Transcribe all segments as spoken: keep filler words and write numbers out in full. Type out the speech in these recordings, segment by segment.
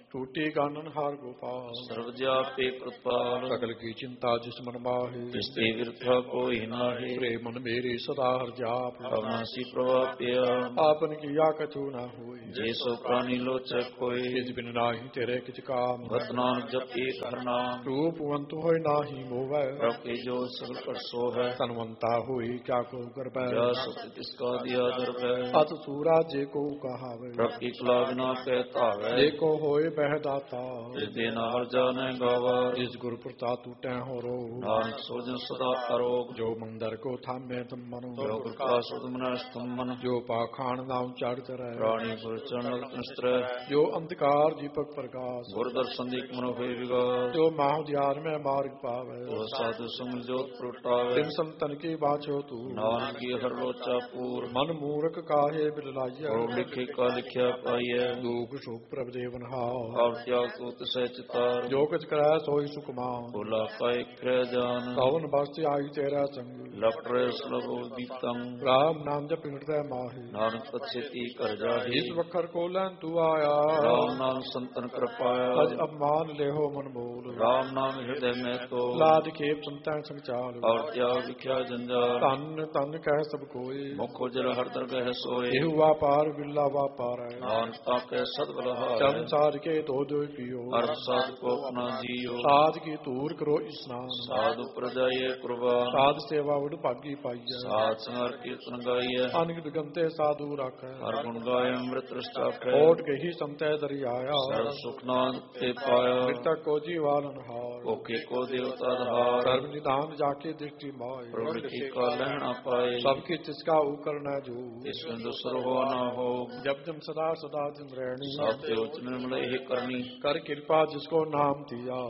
टूटी कानन हार गोपाल सर्वव्यापी कृपाल सकल की चिंता जिस मन माहे तिसते विरथा कोई नाहि प्रेम मन मेरे सदा हर जाप अवनासी प्रभापिया आपन किया कछु न होई जे सो प्राणी लोचक कोई किस बिन नाही तेरे किछ काम वर्तमान जप एक हर नाम रूपवंत होय नाही मोवै प्रभ के जो सगल पर सो है तनवंता होई क्या को करबै जा सुख तिसका दिया दरबै अत सूरा जे को कहावे प्रभ की कला बिना कहता है जे को होय बहदाता देना हर जाने गावा जिस गुरु प्रता टूटे हो रो नानक सोजन सदा आरोग जो मंदिर को थामे तुम मनो जो गुरु का सुदमन स्तंभन जो पाखान नाम चढ़ चढ़े प्राणी गुर चरण निस्त्र जो अंधकार दीपक प्रकाश गुरु दर्शन दीप मन हुए विगास जो माहुदियार में मार्ग पावे जो साधु संग जोत प्रगटावे तिन संतन की बाछो तू नानक की हर लोचा पूर मन मूर्ख काहे बिललाइया और लिखे का लिखा पाइए दुख सुख प्रभ देवन हाव और त्याग तो तिसे चितार जो कुछ करे सोई सुकुमार बोला का एक क्रय जान कवन बस्त आई तेरा संग लपरे स्लभो दीप्तम राम नाम जप हृदय माहे नानक पछेती कर जाहि इस वखर को लैन तू आया राम नाम संतन कृपाया तज अपमान ले हो मन बोल राम नाम हृदय में तो लाद खेप संतन संचाल और त्याग लिखा जंजाल तन तन कह सब कोई मुख जल हर दरगह सोए ये हुआ पार बिल्ला व्यापार है नानक ताके सदबलहार संसार के दो दो पियो अर्थ साध को अपना जियो साध की दूर करो स्नान साधु प्रजाये कुर्बान साध सेवा वड भागी पाइय साध संगर कीर्तन गाइए अनगित गंते साधु राखै हर गुण गाय अमृत रष्टाखे ओट गही समते दरियाया सर्व सुखनाथ ते पाया मृतक को जीवालन हार ओके को देवता धार सर्व निधान जाके दृष्टि माय प्रवृत्ति का लहना पाए सबकी तिसका उकर न जो इसमें दूसर हो न हो जब जब सदा सदा दिन रहनी सात्य उच्च निर्मल ही करनी कर कृपा जिसको नाम दिया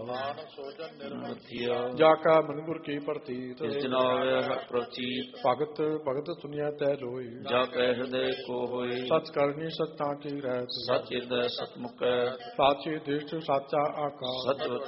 थिया जाका मन गुर की प्रतीत इस जनावे हर प्रचीत भगत भगत सुनिया तय लोई जा कह हृदय को होई सच करनी सत्ता की रहत सच हृदय सतमुख साची दृष्ट साचा आकाश सच